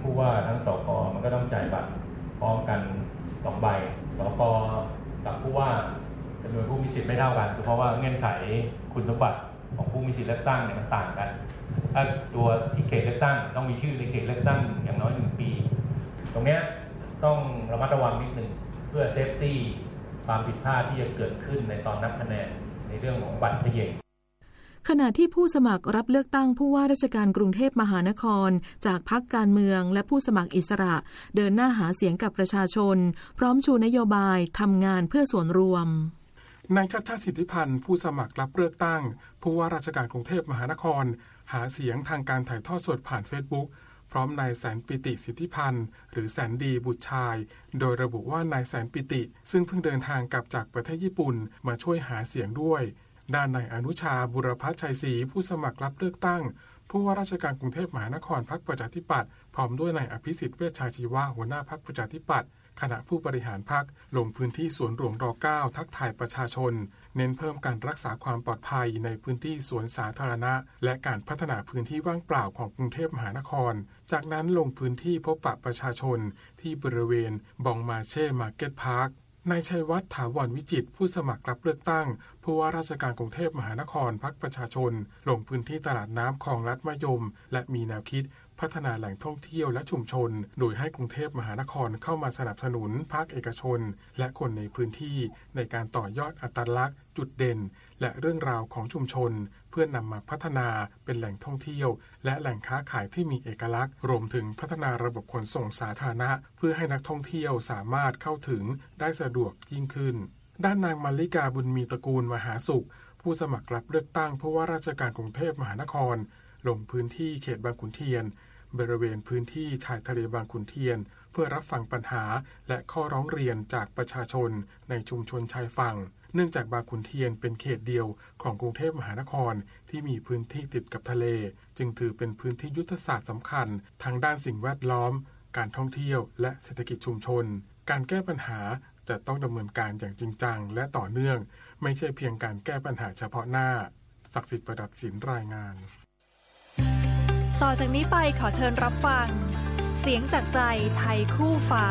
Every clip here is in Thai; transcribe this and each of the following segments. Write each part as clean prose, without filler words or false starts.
ผู้ว่าทั้งสกมันก็ต้องจ่ายบัตรพร้อมกัน2 ใบสกกับผู้ว่าจำนวนผู้มีสิทธิ์ไม่เท่ากันเพราะว่าเงื่อนไขคุณสมบัติของผู้มีสิทธิ์เลือกตั้งเนี่ยมันต่างกันถ้าตัวที่เขตเลือกตั้งต้องมีชื่อในเขตเลือกตั้งอย่างน้อย1 ปีตรงเนี้ยต้องระมัดระวังนิดนึงเพื่อเซฟตี้ความผิดพลาดที่จะเกิดขึ้นในตอนนับคะแนนในเรื่องของบัตรเขย่งขณะที่ผู้สมัครรับเลือกตั้งผู้ว่าราชการกรุงเทพมหานครจากพรรคการเมืองและผู้สมัครอิสระเดินหน้าหาเสียงกับประชาชนพร้อมชูนโยบายทำงานเพื่อส่วนรวมนายชัชชาติสิทธิพันธ์ผู้สมัครรับเลือกตั้งผู้ว่าราชการกรุงเทพมหานครหาเสียงทางการถ่ายทอดสดผ่านเฟซบุ๊กพร้อมนายแสนปิติสิทธิพันธ์หรือแสนดีบุตรชายโดยระบุว่านายแสนปิติซึ่งเพิ่งเดินทางกลับจากประเทศญี่ปุ่นมาช่วยหาเสียงด้วยด้านนายอนุชาบุรพัชชัยศรีผู้สมัครรับเลือกตั้งผู้ว่าราชการกรุงเทพมหานครพรรคประชาธิปัตย์พร้อมด้วยนายอภิสิทธิ์เวชชาชีวะหัวหน้าพรรคประชาธิปัตย์คณะผู้บริหารพรรคลงพื้นที่สวนหลวงร9ทักทายประชาชนเน้นเพิ่มการรักษาความปลอดภัยในพื้นที่สวนสาธารณะและการพัฒนาพื้นที่ว่างเปล่าของกรุงเทพมหานครจากนั้นลงพื้นที่พบปะประชาชนที่บริเวณบองมาเช่มาร์เก็ตพาร์คนายชัยวัฒน์ถาวรวิจิตรผู้สมัครรับเลือกตั้งผู้ว่าราชการกรุงเทพมหานครพรรคประชาชนลงพื้นที่ตลาดน้ำคลองลัดมะยมและมีแนวคิดพัฒนาแหล่งท่องเที่ยวและชุมชนโดยให้กรุงเทพมหานครเข้ามาสนับสนุนภาคเอกชนและคนในพื้นที่ในการต่อยอดอัตลักษณ์จุดเด่นและเรื่องราวของชุมชนเพื่อนำมาพัฒนาเป็นแหล่งท่องเที่ยวและแหล่งค้าขายที่มีเอกลักษณ์รวมถึงพัฒนาระบบขนส่งสาธารณะเพื่อให้นักท่องเที่ยวสามารถเข้าถึงได้สะดวกยิ่งขึ้นด้านนางมัลลิกาบุญมีตระกูลมหาสุขผู้สมัครรับเลือกตั้งผู้ว่าราชการกรุงเทพมหานครลงพื้นที่เขตบางขุนเทียนบริเวณพื้นที่ชายทะเลบางขุนเทียนเพื่อรับฟังปัญหาและข้อร้องเรียนจากประชาชนในชุมชนชายฝั่งเนื่องจากบางขุนเทียนเป็นเขตเดียวของกรุงเทพมหานครที่มีพื้นที่ติดกับทะเลจึงถือเป็นพื้นที่ยุทธศาสตร์สำคัญทางด้านสิ่งแวดล้อมการท่องเที่ยวและเศรษฐกิจชุมชนการแก้ปัญหาจะต้องดำเนินการอย่างจริงจังและต่อเนื่องไม่ใช่เพียงการแก้ปัญหาเฉพาะหน้าศักดิ์สิทธิ์ประดับศิลป์รายงานต่อจากนี้ไปขอเชิญรับฟังเสียงจากใจไทยคู่ฟ้า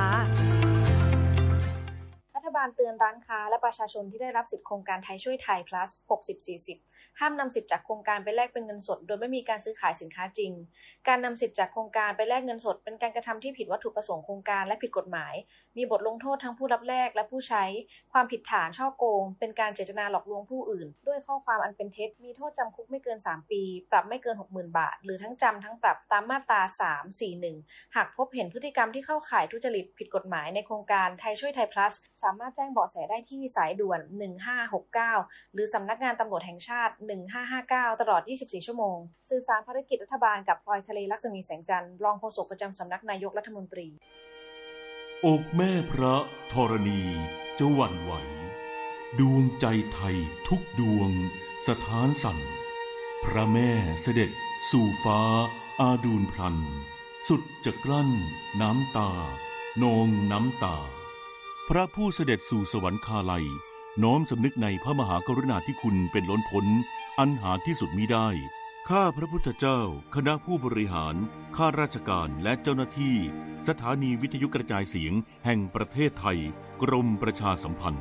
รัฐบาลเตือนร้านค้าและประชาชนที่ได้รับสิทธิโครงการไทยช่วยไทย plus 60-40ห้ามนำสิทธิ์จากโครงการไปแลกเป็นเงินสดโดยไม่มีการซื้อขายสินค้าจริงการนำสิทธิ์จากโครงการไปแลกเงินสดเป็นการกระทำที่ผิดวัตถุประสงค์โครงการและผิดกฎหมายมีบทลงโทษทั้งผู้รับแลกและผู้ใช้ความผิดฐานฉ้อโกงเป็นการเจตนาหลอกลวงผู้อื่นด้วยข้อความอันเป็นเท็จมีโทษจำคุกไม่เกิน3 ปีปรับไม่เกิน 60,000 บาทหรือทั้งจำทั้งปรับตามมาตรา341หากพบเห็นพฤติกรรมที่เข้าข่ายทุจริตผิดกฎหมายในโครงการไทยช่วยไทย plus สามารถแจ้งเบาะแสได้ที่สายด่วน1569หรือสำนักงานตำรวจแห่งชาติ1559ตลอด24ชั่วโมงสื่อสารภารกิจรัฐบาลกับพลอยทะเลลักษมีแสงจันทร์รองโฆษกประจำสำนักนายกรัฐมนตรีอกแม่พระธรณีจะหวั่นไหวดวงใจไทยทุกดวงสถานสั่นพระแม่เสด็จสู่ฟ้าอาดูลพลันสุดจะกลั้นน้ำตานองน้ำตาพระผู้เสด็จสู่สวรรคาลัยน้อมสำนึกในพระมหากรุณาธิคุณเป็นล้นพ้นอันหาที่สุดมิได้ข้าพระพุทธเจ้าคณะผู้บริหารข้าราชการและเจ้าหน้าที่สถานีวิทยุกระจายเสียงแห่งประเทศไทยกรมประชาสัมพันธ์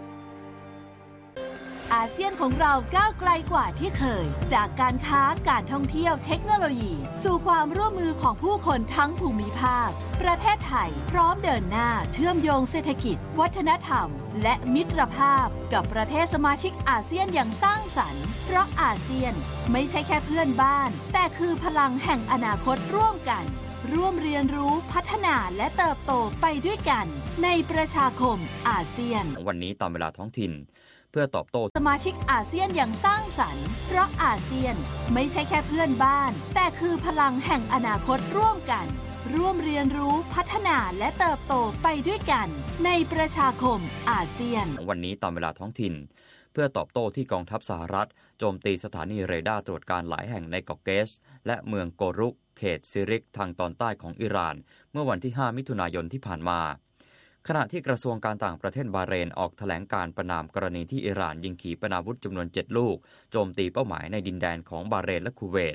อาเซียนของเราก้าวไกลกว่าที่เคยจากการค้าการท่องเที่ยวเทคโนโลยีสู่ความร่วมมือของผู้คนทั้งภูมิภาคประเทศไทยพร้อมเดินหน้าเชื่อมโยงเศรษฐกิจวัฒนธรรมและมิตรภาพกับประเทศสมาชิกอาเซียนอย่างสร้างสรรค์เพราะอาเซียนไม่ใช่แค่เพื่อนบ้านแต่คือพลังแห่งอนาคตร่วมกันร่วมเรียนรู้พัฒนาและเติบโตไปด้วยกันในประชาคมอาเซียนวันนี้ตามเวลาท้องถิ่นเพื่อตอบโต้สมาชิกอาเซียนอย่างสร้างสรรค์เพราะอาเซียนไม่ใช่แค่เพื่อนบ้านแต่คือพลังแห่งอนาคตร่วมกันร่วมเรียนรู้พัฒนาและเติบโตไปด้วยกันในประชาคมอาเซียนวันนี้ตามเวลาท้องถิ่นเพื่อตอบโต้ที่กองทัพสหรัฐโจมตีสถานีเรดาร์ตรวจการหลายแห่งในเกาะเกชและเมืองโกรุกเขตซิริกทางตอนใต้ของอิหร่านเมื่อวันที่5มิถุนายนที่ผ่านมาขณะที่กระทรวงการต่างประเทศบาห์เรนออกแถลงการประณามกรณีที่อิหร่านยิงขีปนาวุธจำนวน7 ลูกโจมตีเป้าหมายในดินแดนของบาห์เรนและคูเวต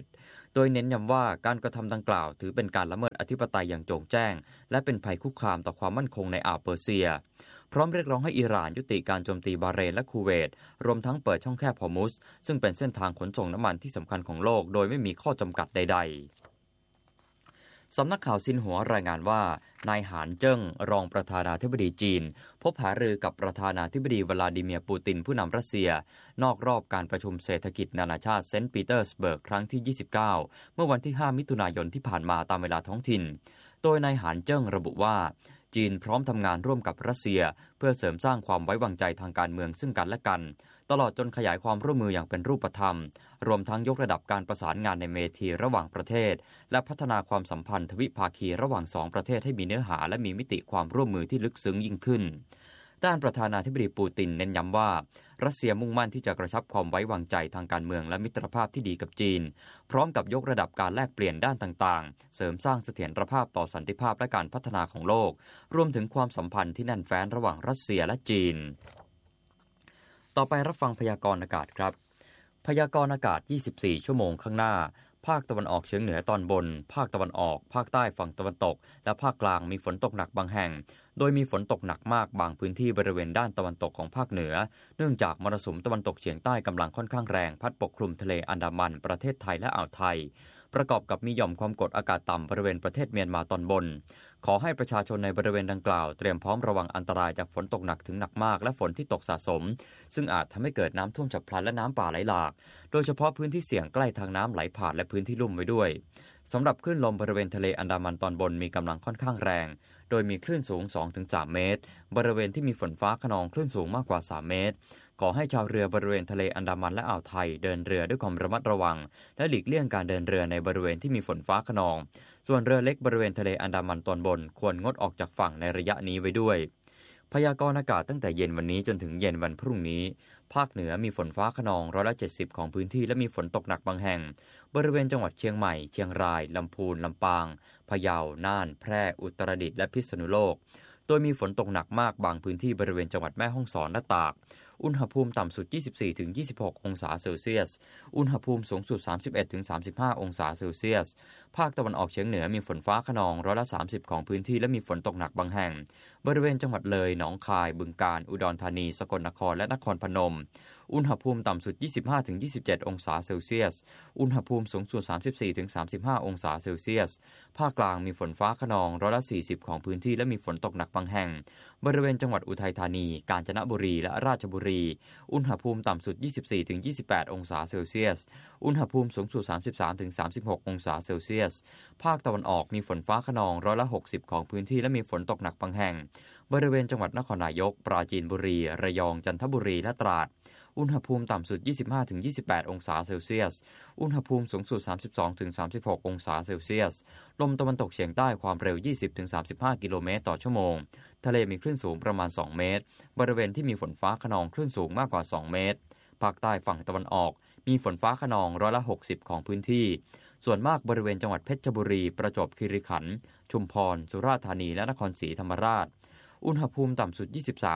โดยเน้นย้ำว่าการกระทำดังกล่าวถือเป็นการละเมิดอธิปไตยอย่างโจ่งแจ้งและเป็นภัยคุกคามต่อความมั่นคงในอ่าวเปอร์เซียพร้อมเรียกร้องให้อิหร่านยุติการโจมตีบาห์เรนและคูเวตรวมทั้งเปิดช่องแคบฮอร์มุซซึ่งเป็นเส้นทางขนส่งน้ำมันที่สำคัญของโลกโดยไม่มีข้อจำกัดใดๆสำนักข่าวซินหัวรายงานว่านายหานเจิ้งรองประธานาธิบดีจีนพบหารือกับประธานาธิบดีวลาดิเมียร์ปูตินผู้นำรัสเซียนอกรอบการประชุมเศรษฐกิจนานาชาติเซนต์ปีเตอร์สเบิร์กครั้งที่29เมื่อวันที่5มิถุนายนที่ผ่านมาตามเวลาท้องถิ่นโดยนายหานเจิ้งระบุว่าจีนพร้อมทำงานร่วมกับรัสเซียเพื่อเสริมสร้างความไว้วางใจทางการเมืองซึ่งกันและกันตลอดจนขยายความร่วมมืออย่างเป็นรูปธรรมรวมทั้งยกระดับการประสานงานในเวทีระหว่างประเทศและพัฒนาความสัมพันธ์ทวิภาคีระหว่างสองประเทศให้มีเนื้อหาและมีมิติความร่วมมือที่ลึกซึ้งยิ่งขึ้นด้านประธานาธิบดีปูตินเน้นย้ำว่ารัสเซียมุ่งมั่นที่จะกระชับความไว้วางใจทางการเมืองและมิตรภาพที่ดีกับจีนพร้อมกับยกระดับการแลกเปลี่ยนด้านต่างๆเสริมสร้างเสถียรภาพต่อสันติภาพและการพัฒนาของโลกรวมถึงความสัมพันธ์ที่แน่นแฟ้นระหว่างรัสเซียและจีนต่อไปรับฟังพยากรณ์อากาศครับพยากรณ์อากาศ24ชั่วโมงข้างหน้าภาคตะวันออกเฉียงเหนือตอนบนภาคตะวันออกภาคใต้ฝั่งตะวันตกและภาคกลางมีฝนตกหนักบางแห่งโดยมีฝนตกหนักมากบางพื้นที่บริเวณด้านตะวันตกของภาคเหนือเนื่องจากมรสุมตะวันตกเฉียงใต้กำลังค่อนข้างแรงพัดปกคลุมทะเลอันดามันประเทศไทยและอ่าวไทยประกอบกับมีหย่อมความกดอากาศต่ำบริเวณประเทศเมียนมาตอนบนขอให้ประชาชนในบริเวณดังกล่าวเตรียมพร้อมระวังอันตรายจากฝนตกหนักถึงหนักมากและฝนที่ตกสะสมซึ่งอาจทำให้เกิดน้ำท่วมฉับพลันและน้ำป่าไหลหลากโดยเฉพาะพื้นที่เสี่ยงใกล้ทางน้ำไหลผ่านและพื้นที่ลุ่มไว้ด้วยสำหรับคลื่นลมบริเวณทะเลอันดามันตอนบนมีกำลังค่อนข้างแรงโดยมีคลื่นสูง 2-3 เมตรบริเวณที่มีฝนฟ้าคะนองคลื่นสูงมากกว่า3 เมตรขอให้ชาวเรือบริเวณทะเลอันดามันและอ่าวไทยเดินเรือด้วยความระมัดระวังและหลีกเลี่ยงการเดินเรือในบริเวณที่มีฝนฟ้าคะนองส่วนเรือเล็กบริเวณทะเลอันดามันตอนบนควรงดออกจากฝั่งในระยะนี้ไว้ด้วยพยากรณ์อากาศตั้งแต่เย็นวันนี้จนถึงเย็นวันพรุ่งนี้ภาคเหนือมีฝนฟ้าคะนอง170%ของพื้นที่และมีฝนตกหนักบางแห่งบริเวณจังหวัดเชียงใหม่เชียงรายลำพูนลำปางพะเยาน่านแพร่อุตรดิตถ์และพิษณุโลกโดยมีฝนตกหนักมากบางพื้นที่บริเวณจังหวัดแม่ฮ่องสอนและตากอุณหภูมิต่ำสุด 24-26 องศาเซลเซียสอุณหภูมิสูงสุด 31-35 องศาเซลเซียสภาคตะวันออกเฉียงเหนือมีฝนฟ้าคะนอง30%ของพื้นที่และมีฝนตกหนักบางแห่งบริเวณจังหวัดเลยหนองคายบึงกาฬอุดรธานีสกลนครและนครพนมอุณหภูมิต่ำสุด 25-27 องศาเซลเซียสอุณหภูมิสูงสุด 34-35 องศาเซลเซียสภาคกลางมีฝนฟ้าคะนอง40%ของพื้นที่และมีฝนตกหนักบางแห่งบริเวณจังหวัดอุทัยธานีกาญจนบุรีและราชบุรีอุณหภูมิต่ำสุด 24-28 องศาเซลเซียสอุณหภูมิสูงสุด 33-36 องศาเซลเซียสภาคตะวันออกมีฝนฟ้าคะนอง60%ของพื้นที่และมีฝนตกหนักบางแห่งบริเวณจังหวัดนครนายกปราจีนบุรีระยองจันทบุรีและตราดอุณหภูมิต่ำสุด 25-28 องศาเซลเซียสอุณหภูมิสูงสุด 32-36 องศาเซลเซียสลมตะวันตกเฉียงใต้ความเร็ว 20-35 กิโลเมตรต่อชั่วโมงทะเลมีคลื่นสูงประมาณ2 เมตรบริเวณที่มีฝนฟ้าคะนองคลื่นสูงมากกว่า2 เมตรภาคใต้ฝั่งตะวันออกมีฝนฟ้าคะนอง60%ของพื้นที่ส่วนมากบริเวณจังหวัดเพชรบุรีประจวบคีรีขันธ์ชุมพรสุราษฎร์ธานีและนครศรีธรรมราชอุณหภูมิต่ำสุด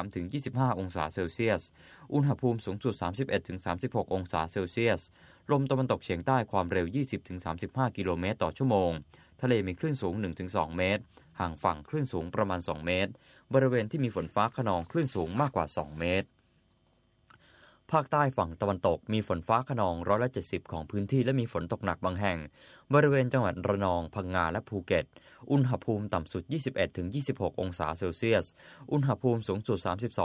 23-25 องศาเซลเซียสอุณหภูมิสูงสุด 31-36 องศาเซลเซียสลมตะวันตกเฉียงใต้ความเร็ว 20-35 กิโลเมตรต่อชั่วโมงทะเลมีคลื่นสูง 1-2 เมตรห่างฝั่งคลื่นสูงประมาณ2 เมตรบริเวณที่มีฝนฟ้าคะนองคลื่นสูงมากกว่า2 เมตรภาคใต้ฝั่งตะวันตกมีฝนฟ้าคะนอง170%ของพื้นที่และมีฝนตกหนักบางแห่งบริเวณจังหวัดระนองพังงาและภูเก็ตอุณหภูมิต่ำสุด 21-26 องศาเซลเซียสอุณหภูมิสูงสุด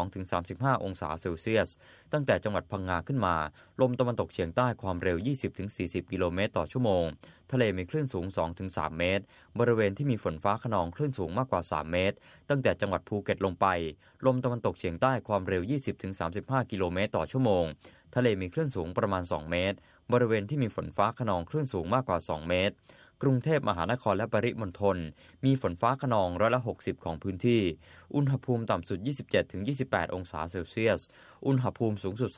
32-35 องศาเซลเซียสตั้งแต่จังหวัดพังงาขึ้นมาลมตะวันตกเฉียงใต้ความเร็ว 20-40 กิโลเมตรต่อชั่วโมงทะเลมีคลื่นสูง 2-3 เมตรบริเวณที่มีฝนฟ้าคะนองคลื่นสูงมากกว่า3 เมตรตั้งแต่จังหวัดภูเก็ตลงไปลมตะวันตกเฉียงใต้ความเร็ว 20-35 กิโลเมตรต่อชั่วโมงทะเลมีคลื่นสูงประมาณ2 เมตรบริเวณที่มีฝนฟ้าคะนองคลื่นสูงมากกว่า2 เมตรกรุงเทพมหานครและปริมณฑลมีฝนฟ้าคะนอง60%ของพื้นที่อุณหภูมิต่ำสุด 27-28 องศาเซลเซียสอุณหภูมิสูงสุด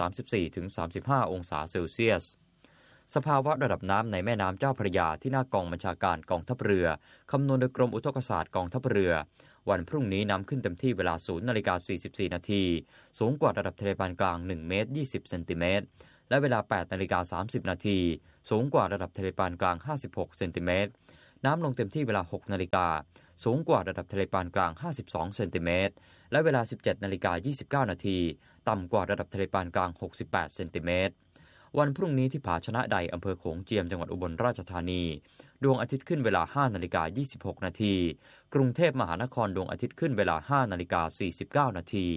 34-35 องศาเซลเซียสสภาวะระดับน้ำในแม่น้ำเจ้าพระยาที่หน้ากองบัญชาการกองทัพเรือคำนวณโดยกรมอุทกศาสตร์กองทัพเรือวันพรุ่งนี้น้ำขึ้นเต็มที่เวลา 0:44 น.สูงกว่าระดับทะเลปานกลาง1 เมตร 20 เซนติเมตรและเวลา 8:30 น.สูงกว่าระดับทะเลปานกลาง 56 เซนติเมตรน้ำลงเต็มที่เวลา 6 นาฬิกาสูงกว่าระดับทะเลปานกลาง 52 เซนติเมตรและเวลา 17:29 น.ต่ำกว่าระดับทะเลปานกลาง 68 เซนติเมตรวันพรุ่งนี้ที่ผาชนะใดอำเภอโขงเจียมจังหวัดอุบลราชธานีดวงอาทิตย์ขึ้นเวลา 5:26 น.กรุงเทพมหานครดวงอาทิตย์ขึ้นเวลา 5:49 น.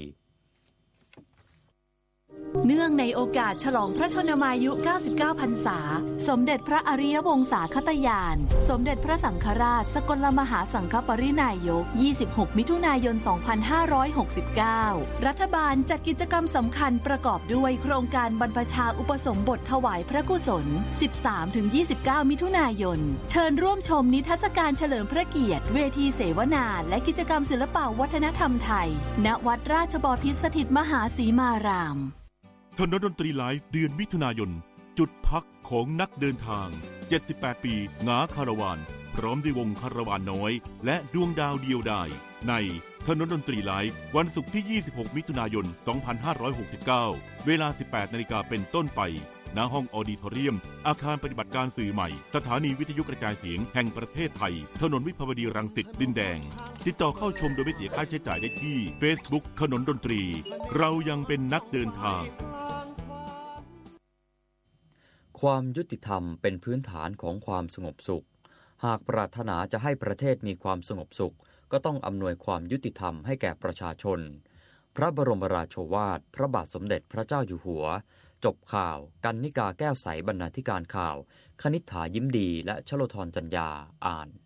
เนื่องในโอกาสฉลองพระชนมายุ 99 พรรษาสมเด็จพระอริยวงศาคตยานสมเด็จพระสังฆราชสกลมหาสังฆปรินายก 26 มิถุนายน 2569 รัฐบาลจัดกิจกรรมสำคัญประกอบด้วยโครงการบรรพชาอุปสมบทถวายพระกุศล 13-29 มิถุนายนเชิญร่วมชมนิทรรศการเฉลิมพระเกียรติเวทีเสวนาและกิจกรรมศิลปวัฒนธรรมไทยณวัดราชบพิตรสถิตมหาสีมารามถนนดนตรีไลฟ์เดือนมิถุนายนจุดพักของนักเดินทาง78ปีหงาคาราวานพร้อมด้วยวงคาราวานน้อยและดวงดาวเดียวดายในถนนดนตรีไลฟ์วันศุกร์ที่26มิถุนายน2569เวลา 18 นาฬิกาเป็นต้นไปณห้องออดิทอเรียมอาคารปฏิบัติการสื่อใหม่สถานีวิทยุกระจายเสียงแห่งประเทศไทยถนนวิภาวดีรังสิตดินแดงติดต่อเข้าชมโดยไม่เสียค่าใช้จ่ายได้ที่ Facebook ถนนดนตรีเรายังเป็นนักเดินทางความยุติธรรมเป็นพื้นฐานของความสงบสุขหากปรารถนาจะให้ประเทศมีความสงบสุขก็ต้องอำนวยความยุติธรรมให้แก่ประชาชนพระบรมราโชวาทพระบาทสมเด็จพระเจ้าอยู่หัวจบข่าวกรรณิกาแก้วใสบรรณาธิการข่าวคณิษฐายิ้มดีและชโลธรจัญญาอ่าน